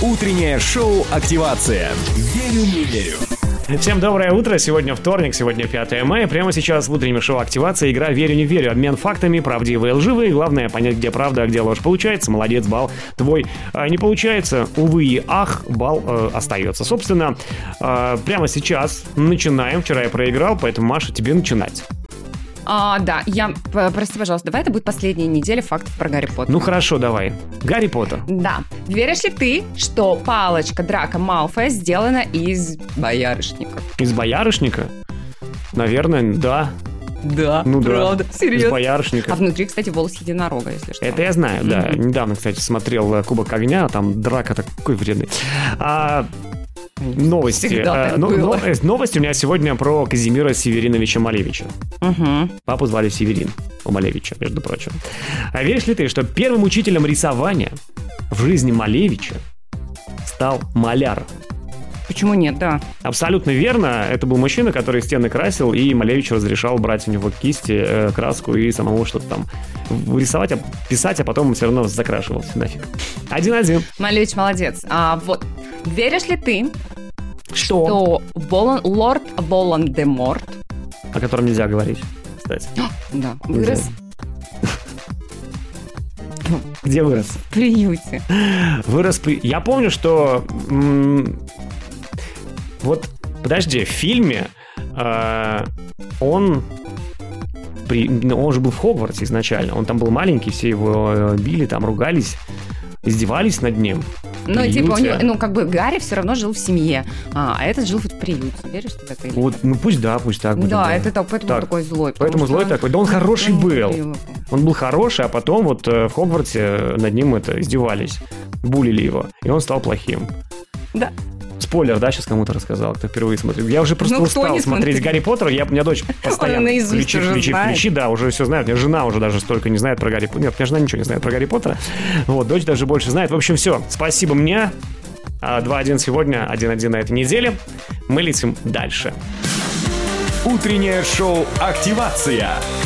Утреннее шоу «Активация». Верю, не верю. Всем доброе утро, сегодня вторник, сегодня 5 мая. Прямо сейчас в утреннем шоу «Активация» игра «Верю, не верю». Обмен фактами, правдивые и лживые. Главное понять, где правда, а где ложь. Получается, молодец, балл твой. Не получается, увы и ах, балл остается. Собственно, прямо сейчас начинаем. Вчера я проиграл, поэтому, Маша, тебе начинать. Да, прости, пожалуйста, давай это будет последняя неделя фактов про Гарри Поттера. Ну хорошо, давай. Гарри Поттер. Да. Веришь ли ты, что палочка Драко Малфоя сделана из боярышника? Из боярышника? Наверное, да. Да, ну правда, да. серьезно. Из боярышника. А внутри, кстати, волос единорога, если что. Это я знаю, да. Недавно, кстати, смотрел «Кубок огня», там Драко такой вредный. Новости. Новости у меня сегодня про Казимира Севериновича Малевича. Угу. Папу звали Северин у Малевича, между прочим. А веришь ли ты, что первым учителем рисования в жизни Малевича стал маляр? Почему нет, да? Абсолютно верно. Это был мужчина, который стены красил, и Малевич разрешал брать у него кисти, краску и самому что-то там рисовать, писать, а потом он все равно закрашивался нафиг. 1-1. Малевич молодец. Вот. Веришь ли ты, что лорд Волан-де-Морт, о котором нельзя говорить, кстати. Да, вырос. Где вырос? В приюте. Вырос Я помню, что... Вот, подожди, в фильме он же был в Хогвартсе изначально. Он там был маленький, все его били, там ругались, издевались над ним. Ну, типа, у него, Гарри все равно жил в семье, а этот жил в приюте. Веришь в это? Вот, пусть так будет. Да, поэтому он такой злой. Поэтому злой такой. Да он хороший был. Он был хороший, а потом вот в Хогвартсе над ним издевались, булили его, и он стал плохим. Да. Спойлер, да, сейчас кому-то рассказал, кто впервые смотрит. Я уже просто устал смотреть Гарри Поттера. У меня дочь постоянно включи, да, уже все знает. У меня жена уже даже столько не знает про Гарри Поттера. Нет, у меня жена ничего не знает про Гарри Поттера. Вот, дочь даже больше знает. В общем, все. Спасибо мне. 2-1 сегодня, 1-1 на этой неделе. Мы летим дальше. Утреннее шоу «Активация».